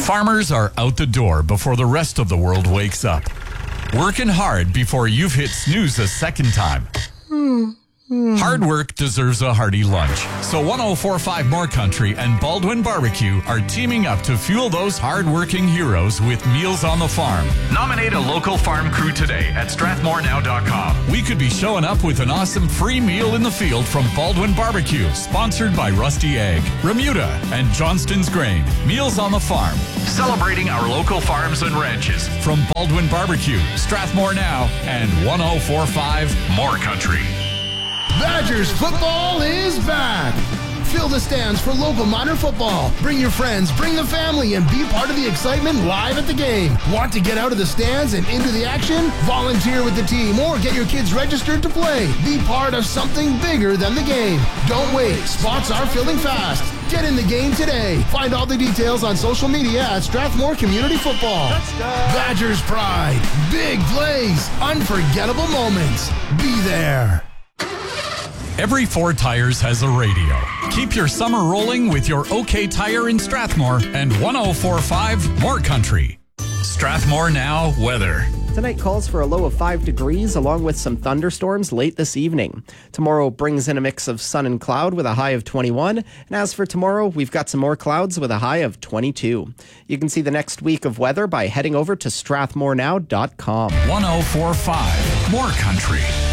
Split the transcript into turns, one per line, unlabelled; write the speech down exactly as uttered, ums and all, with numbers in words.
Farmers are out the door before the rest of the world wakes up. Working hard before you've hit snooze a second time. Hard work deserves a hearty lunch. So one oh four point five More Country and Baldwin Barbecue are teaming up to fuel those hard-working heroes with Meals on the Farm. Nominate a local farm crew today at strathmore now dot com. We could be showing up with an awesome free meal in the field from Baldwin Barbecue, sponsored by Rusty Egg, Remuda, and Johnston's Grain. Meals on the Farm, celebrating our local farms and ranches from Baldwin Barbecue, Strathmore Now, and one oh four point five More Country.
Badgers football is back! Fill the stands for local minor football. Bring your friends, bring the family, and be part of the excitement live at the game. Want to get out of the stands and into the action? Volunteer with the team or get your kids registered to play. Be part of something bigger than the game. Don't wait. Spots are filling fast. Get in the game today. Find all the details on social media at Strathmore Community Football. Badgers pride. Big plays. Unforgettable moments. Be there.
Every four tires has a radio. Keep your summer rolling with your OK Tire in Strathmore and one oh four point five More Country. Strathmore Now weather.
Tonight calls for a low of five degrees along with some thunderstorms late this evening. Tomorrow brings in a mix of sun and cloud with a high of twenty-one. And as for tomorrow, we've got some more clouds with a high of twenty-two. You can see the next week of weather by heading over to strathmore now dot com.
one oh four point five More Country.